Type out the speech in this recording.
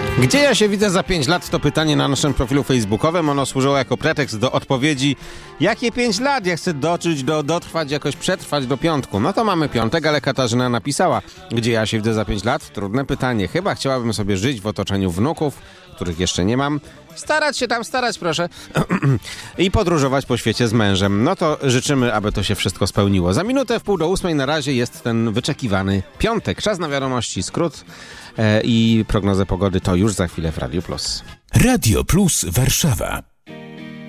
Gdzie ja się widzę za 5 lat? To pytanie na naszym profilu facebookowym. Ono służyło jako pretekst do odpowiedzi. Jakie 5 lat? Ja chcę dotrwać, jakoś przetrwać do piątku. No to mamy piątek, ale Katarzyna napisała. Gdzie ja się widzę za 5 lat? Trudne pytanie. Chyba chciałabym sobie żyć w otoczeniu wnuków, których jeszcze nie mam. Starać, proszę. I podróżować po świecie z mężem. No to życzymy, aby to się wszystko spełniło. Za minutę 7:30 na razie jest ten wyczekiwany piątek. Czas na wiadomości, skrót i prognozę pogody to już za chwilę w Radio Plus. Radio Plus Warszawa.